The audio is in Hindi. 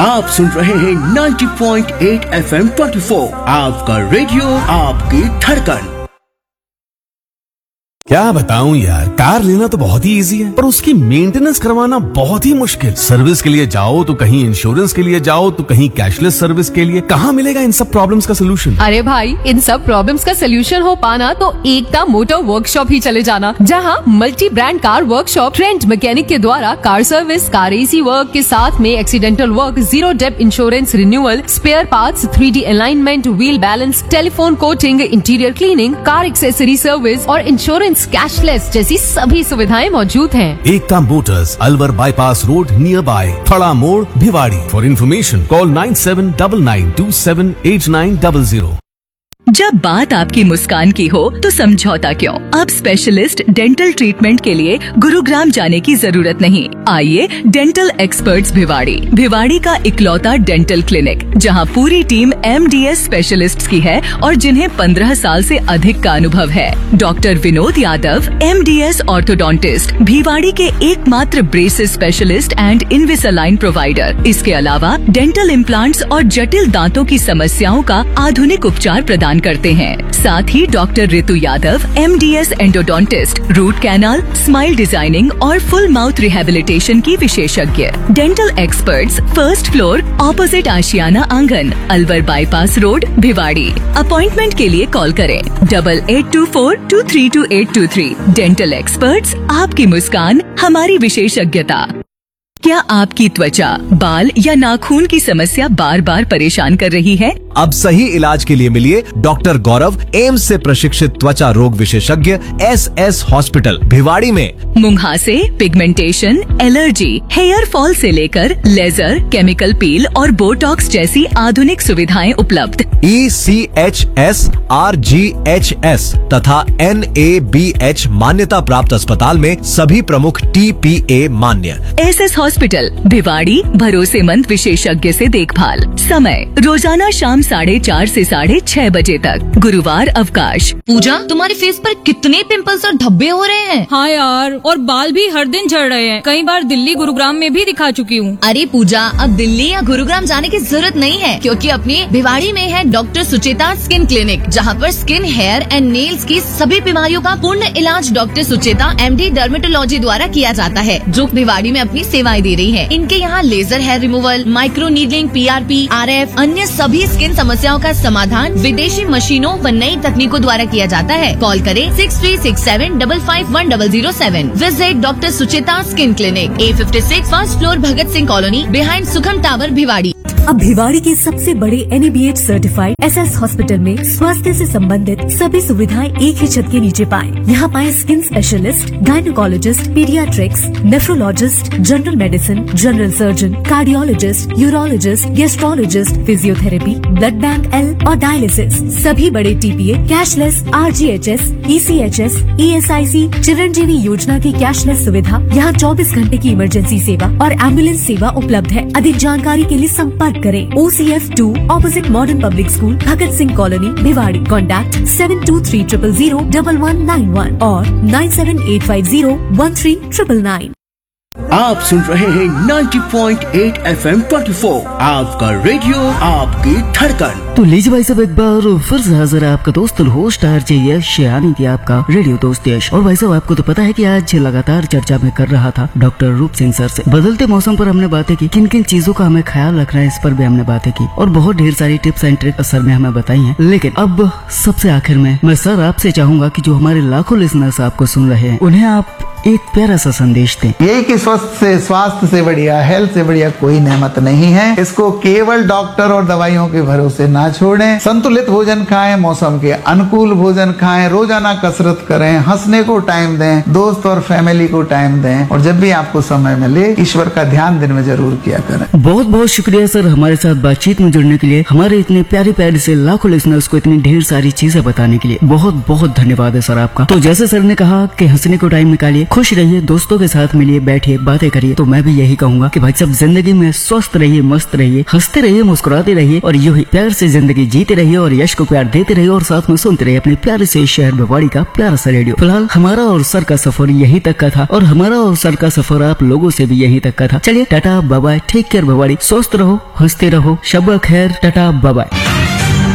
आप सुन रहे हैं 90.8 FM 24, आपका रेडियो, आपकी धड़कन। क्या बताऊं यार, कार लेना तो बहुत ही इजी है, पर उसकी मेंटेनेंस करवाना बहुत ही मुश्किल। सर्विस के लिए जाओ तो कहीं इंश्योरेंस के लिए जाओ तो कहीं कैशलेस सर्विस के लिए। कहाँ मिलेगा इन सब प्रॉब्लम्स का सोल्यूशन? अरे भाई, इन सब प्रॉब्लम्स का सोल्यूशन हो पाना तो एकता मोटर वर्कशॉप ही चले जाना, जहाँ multi brand car workshop trend mechanic के द्वारा car service, car AC work के साथ में accidental work, zero depth insurance renewal, spare parts, 3D alignment, wheel balance, telephone coating, interior cleaning, car accessory service और इंश्योरेंस कैशलेस जैसी सभी सुविधाएं मौजूद हैं। एकता Motors, Alwar bypass road, near by थड़ा मोड़, भिवाड़ी। For information call 9799278900। जब बात आपकी मुस्कान की हो तो समझौता क्यों? अब स्पेशलिस्ट डेंटल ट्रीटमेंट के लिए गुरुग्राम जाने की जरूरत नहीं। आइए डेंटल एक्सपर्ट्स भिवाड़ी का इकलौता डेंटल क्लिनिक, जहां पूरी टीम MDS स्पेशलिस्ट्स की है और जिन्हें 15 साल से अधिक का अनुभव है। Doctor Vinod Yadav, MDS orthodontist, Bhiwadi के एकमात्र ब्रेसेस स्पेशलिस्ट एंड इनविसालाइन प्रोवाइडर। इसके अलावा डेंटल इम्प्लांट्स और जटिल दांतों की समस्याओं का आधुनिक उपचार प्रदान करते हैं। साथ ही डॉक्टर ऋतु Yadav, MDS endodontist, root canal, smile designing और फुल माउथ रिहेबिलिटेशन की विशेषज्ञ। Dental experts, first floor, opposite आशियाना आंगन, Alwar bypass road, Bhiwadi. Appointment के लिए कॉल करें 8824232823। डेंटल एक्सपर्ट्स, आपकी मुस्कान हमारी विशेषज्ञता। क्या आपकी त्वचा, बाल या नाखून की समस्या बार बार परेशान कर रही है? अब सही इलाज के लिए मिलिए डॉक्टर गौरव, एम्स से प्रशिक्षित त्वचा रोग विशेषज्ञ, SS हॉस्पिटल भिवाड़ी में। मुंहासे, पिगमेंटेशन, एलर्जी, हेयर फॉल से लेकर लेजर, केमिकल पील और बोटॉक्स जैसी आधुनिक सुविधाएं उपलब्ध। ECHS, RGHS तथा NABH मान्यता प्राप्त अस्पताल में सभी प्रमुख TPA मान्य। SS हॉस्पिटल भिवाड़ी, भरोसेमंद विशेषज्ञ से देखभाल। समय रोजाना शाम 4:30 से 6:30 बजे तक। गुरुवार अवकाश। पूजा, तुम्हारे फेस पर कितने पिंपल्स और धब्बे हो रहे हैं? हाँ यार, और बाल भी हर दिन झड़ रहे हैं। कई बार दिल्ली, गुरुग्राम में भी दिखा चुकी हूँ। अरे पूजा, अब दिल्ली या गुरुग्राम जाने की जरूरत नहीं है, क्योंकि अपनी भिवाड़ी में है डॉक्टर सुचेता स्किन क्लिनिक, जहाँ पर स्किन, हेयर एंड नेल्स की सभी बीमारियों का पूर्ण इलाज डॉक्टर सुचेता MD डर्मेटोलॉजी द्वारा किया जाता है, जो भिवाड़ी में अपनी सेवाएं दे रही है। इनके यहाँ laser hair removal, micro needling, PRP, RF, अन्य सभी स्किन समस्याओं का समाधान विदेशी मशीनों व नई तकनीकों द्वारा किया जाता है। कॉल करें 6367551007। Visit doctor Sucheta skin clinic, A56, first floor, Bhagat Singh colony, behind सुखम टावर, भिवाड़ी। अब भिवाड़ी के सबसे बड़े NABH सर्टिफाइड SS हॉस्पिटल में स्वास्थ्य से संबंधित सभी सुविधाएं एक ही छत के नीचे पाएं। यहाँ पाएं skin specialist, gynaecologist, paediatrics, nephrologist, general medicine, general surgeon, cardiologist, urologist, gastrologist, physiotherapy, blood bank L और डायलिसिस। सभी बड़े TPA, cashless, RGHS, ECHS, ESIC, Chiranjeevi योजना की कैशलेस सुविधा। यहाँ 24 घंटे की इमरजेंसी सेवा और एम्बुलेंस सेवा उपलब्ध है। अधिक जानकारी के लिए संपर्क करें OCF2, opposite modern public school, Bhagat Singh colony, Bhiwadi. Contact 7230001191 और 9785013999। आप सुन रहे हैं 90.8 FM 24, आपका रेडियो, आपकी धड़कन। तो लीजिए भाई साहब, एक बार फिर से हाजिर है आपका दोस्त होस्ट RJ यश, यानी कि आपका रेडियो दोस्त यश। और भाई साहब, आपको तो पता है कि आज लगातार चर्चा में कर रहा था डॉक्टर रूप सिंह सर से। बदलते मौसम पर हमने बातें की, किन किन चीजों का हमें ख्याल रखना है, इस पर भी हमने बातें की और बहुत ढेर सारी टिप्स एंड ट्रिक्स सर ने हमें बताई है। लेकिन अब सबसे आखिर में मैं सर आपसे चाहूंगा कि जो हमारे लाखों लिसनर्स आपको सुन रहे हैं, उन्हें आप एक प्यारा सा संदेश दें। ये कि स्वास्थ्य से बढ़िया, हेल्थ से बढ़िया कोई नेमत नहीं है। इसको केवल डॉक्टर और दवाइयों के भरोसे ना छोड़ें। संतुलित भोजन खाएं, मौसम के अनुकूल भोजन खाएं, रोजाना कसरत करें, हंसने को टाइम दें, दोस्त और फैमिली को टाइम दें और जब भी आपको समय मिले ईश्वर का ध्यान दिन में जरूर किया करें। बहुत बहुत शुक्रिया सर हमारे साथ बातचीत में जुड़ने के लिए, हमारे इतने प्यारे प्यारे से लाखों लिसनर्स को इतनी ढेर सारी चीजें बताने के लिए बहुत बहुत धन्यवाद है सर आपका। तो जैसे सर ने कहा कि हंसने को टाइम निकालिए, खुश रहिए, दोस्तों के साथ मिलिए, बैठिए, बातें करिए। तो मैं भी यही कहूंगा कि भाई सब जिंदगी में स्वस्थ रहिए, मस्त रहिए, हंसते रहिए, मुस्कुराते रहिए और यूं ही प्यार से जिंदगी जीते रहिए और यश को प्यार देते रहिए और साथ में सुनते रहिए अपने प्यारे से शहर भिवाड़ी का प्यारा सा रेडियो। फिलहाल हमारा और सर का सफर यहीं तक का था और हमारा और सर का सफर आप लोगों से भी यहीं तक का था। चलिए tata bye bye, take care Bhiwadi, स्वस्थ रहो, हंसते रहो, शब खैर, टाटा बाय बाय।